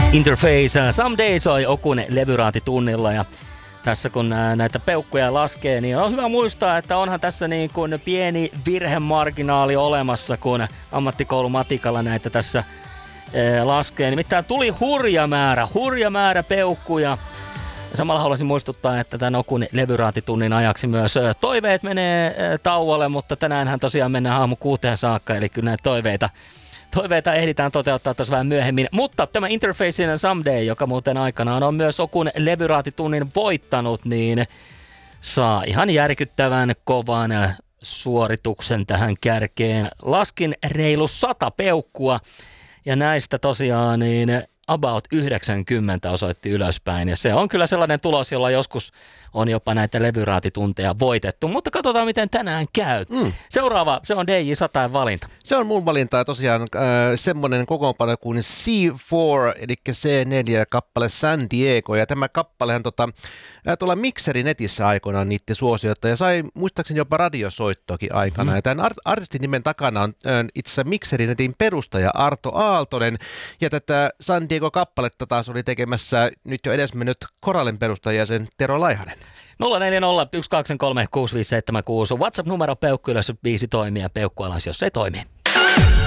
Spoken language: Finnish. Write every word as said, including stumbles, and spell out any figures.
Interface, Someday soi Okun levyraatitunnilla ja tässä kun näitä peukkuja laskee, niin on hyvä muistaa, että onhan tässä niin kuin pieni virhemarginaali olemassa, kun ammattikoulumatikalla näitä tässä laskee. Nimittäin tuli hurja määrä, hurja määrä peukkuja. Samalla haluaisin muistuttaa, että tämän Okun levyraatitunnin ajaksi myös toiveet menee tauolle, mutta tänäänhän tosiaan mennään aamu kuuteen saakka, eli kyllä näitä toiveita Toiveita ehditään toteuttaa tuossa vähän myöhemmin, mutta tämä Interfacein Someday, joka muuten aikanaan on myös Okun levyraatitunnin voittanut, niin saa ihan järkyttävän kovan suorituksen tähän kärkeen. Laskin reilu sata peukkua ja näistä tosiaan niin about yhdeksänkymmentä osoitti ylöspäin ja se on kyllä sellainen tulos, jolla joskus on jopa näitä levyraatitunteja voitettu, mutta katsotaan miten tänään käy. Mm. Seuraava, se on D J Satajan valinta. Se on mun valinta ja tosiaan äh, semmoinen kokoonpano kuin C neljä, eli C neljä kappale San Diego ja tämä kappalehan tota, äh, tuolla Mixeri netissä aikoinaan niitti suosiota ja sai muistaakseni jopa radiosoittoakin aikana. Mm. Ja tämän art- artistin nimen takana on äh, itse asiassa Mixeri netin perustaja Arto Aaltonen ja tätä San Diego kappaletta taas oli tekemässä nyt jo edesmennyt Korallin perustajajäsen Tero Laihanen. nolla neljä nolla yksi kaksi kolme kuusi viisi seitsemän kuusi WhatsApp-numero peukku ylös, biisi toimii ja peukku alas, jos ei toimi.